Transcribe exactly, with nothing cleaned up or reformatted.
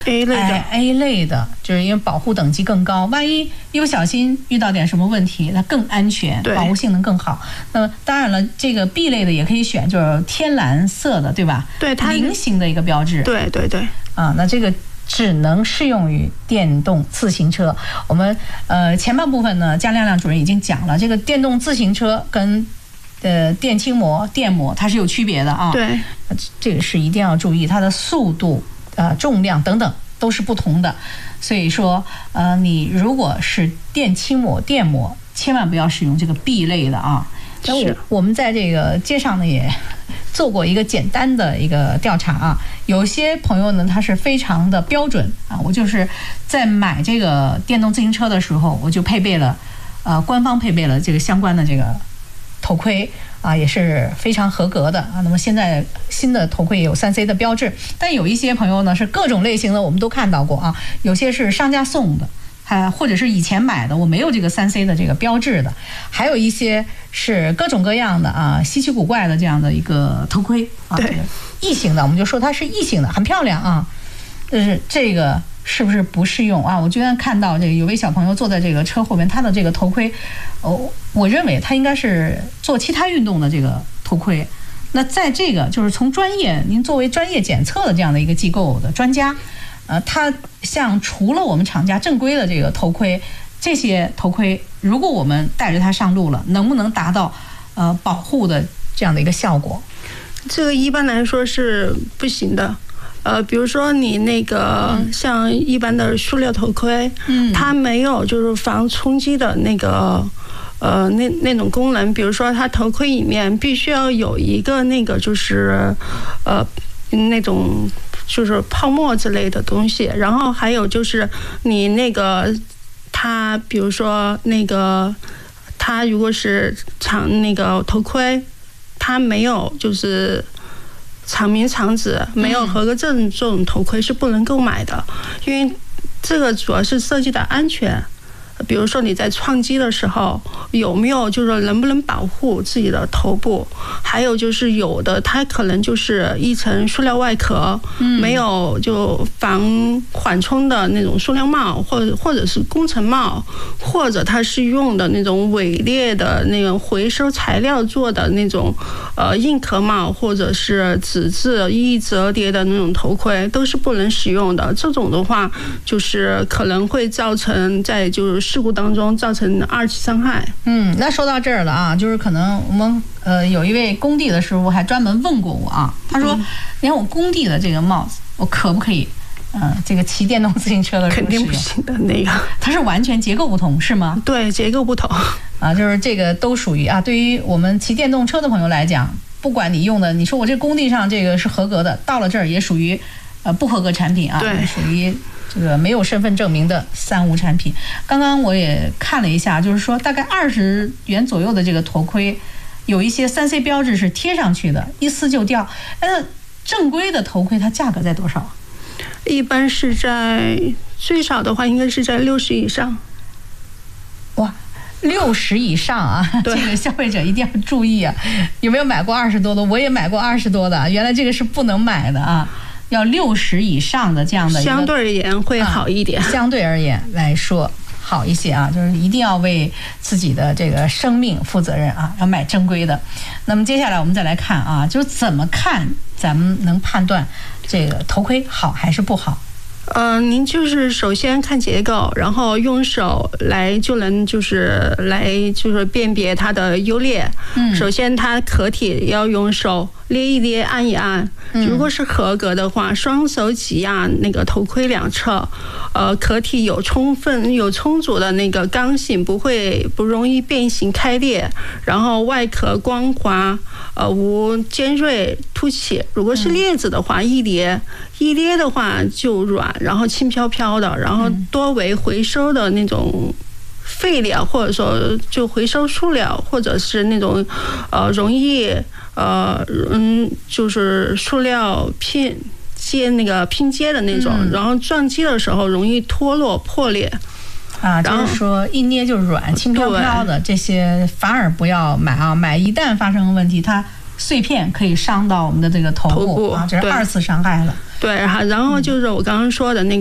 A 类的、 哎、A 类的，就是因为保护等级更高，万一一不小心遇到点什么问题，它更安全，保护性能更好。那么当然了，这个 B 类的也可以选，就是天蓝色的，对吧？ 对，它菱形的一个标志。 对对对。 啊，那这个只能适用于电动自行车。我们呃前半部分呢，姜亮亮主任已经讲了，这个电动自行车跟呃电轻摩、电摩它是有区别的啊。 对， 这个是一定要注意，它的速度。呃，重量等等都是不同的，所以说，呃，你如果是电轻摩、电摩，千万不要使用这个 B 类的啊。 是。 我们在这个街上呢也做过一个简单的一个调查啊，有些朋友呢他是非常的标准啊，我就是在买这个电动自行车的时候，我就配备了，呃，官方配备了这个相关的这个头盔。啊，也是非常合格的啊。那么现在新的头盔也有三 C 的标志，但有一些朋友呢是各种类型的，我们都看到过啊。有些是商家送的，还或者是以前买的，我没有这个三 C 的这个标志的，还有一些是各种各样的啊，稀奇古怪的这样的一个头盔啊。 对， 异形的，我们就说它是异形的，很漂亮啊。但是这个是不是不适用啊？我居然看到这个有位小朋友坐在这个车后面，他的这个头盔，哦，我认为他应该是做其他运动的这个头盔。那在这个就是从专业，您作为专业检测的这样的一个机构的专家，呃，他像除了我们厂家正规的这个头盔，这些头盔，如果我们带着它上路了，能不能达到呃保护的这样的一个效果？ 这个一般来说是不行的。呃，比如说你那个像一般的塑料头盔，嗯，它没有就是防冲击的那个呃那那种功能。比如说它头盔里面必须要有一个那个就是呃那种就是泡沫之类的东西，然后还有就是你那个它比如说那个它如果是长那个头盔，它没有就是厂名厂址没有合格证，这种头盔是不能购买的，因为这个主要是涉及到安全。比如说你在撞击的时候有没有就是说能不能保护自己的头部，还有就是有的它可能就是一层塑料外壳，没有就防缓冲的那种塑料帽，或者或者是工程帽，或者它是用的那种伪劣的那种回收材料做的那种呃硬壳帽，或者是纸质易折叠的那种头盔，都是不能使用的。这种的话就是可能会造成在就是事故当中造成二级伤害。 嗯，那说到这儿了啊，就是可能我们呃有一位工地的师傅还专门问过我啊，他说：“嗯、你看我工地的这个帽子，我可不可以？嗯、呃，这个骑电动自行车的时候肯定不行的那个， 它是完全结构不同是吗？ 对，结构不同啊，就是这个都属于啊，对于我们骑电动车的朋友来讲，不管你用的，你说我这工地上这个是合格的，到了这儿也属于呃不合格产品啊， 对， 属于。”这个没有身份证明的三无产品。刚刚我也看了一下，就是说大概二十元左右的这个头盔，有一些三 C 标志是贴上去的，一撕就掉。那正规的头盔它价格在多少？ 一般是在最少的话应该是在六十以上。 哇，六十以上啊！这个消费者一定要注意啊！有没有买过二十多的？我也买过二十多的，原来这个是不能买的啊。要六十以上的这样的一个， 相对而言会好一点、 啊。相对而言来说好一些啊，就是一定要为自己的这个生命负责任啊，要买正规的。那么接下来我们再来看啊，就是怎么看咱们能判断这个头盔好还是不好？ 呃，您就是首先看结构，然后用手来就能就是来就是辨别它的优劣。嗯，首先它壳体要用手捏一捏，按一按。如果是合格的话，双手挤压那个头盔两侧，呃，壳体有充分有充足的那个刚性，不会不容易变形开裂，然后外壳光滑，呃，无尖锐凸起。如果是裂子的话，一捏一捏的话就软，然后轻飘飘的，然后多为回收的那种废料，或者说就回收塑料，或者是那种呃容易呃嗯就是塑料拼接那个拼接的那种，嗯、然后撞击的时候容易脱落破裂。 啊，就是说一捏就软，轻飘飘的，这些反而不要买啊！买一旦发生问题，它碎片可以伤到我们的这个头部，头部啊，这是二次伤害了。 对哈，然后就是我刚刚说的那